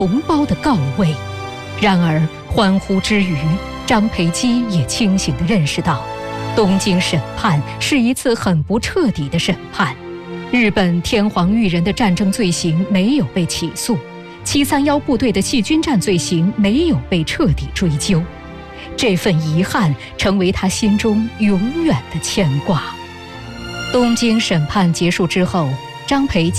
同胞的告慰。然而欢呼之余，张培基也清醒地认识到，东京审判是一次很不彻底的审判。日本天皇裕仁的战争罪行没有被起诉，731部队的细菌战罪行没有被彻底追究，这份遗憾成为他心中永远的牵挂。东京审判结束之后，张培基